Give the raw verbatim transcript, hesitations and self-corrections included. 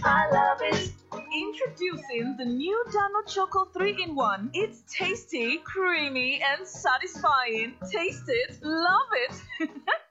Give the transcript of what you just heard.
I love it. Introducing the new Dano Choco three in one. It's tasty, creamy, and satisfying. Taste it, love it.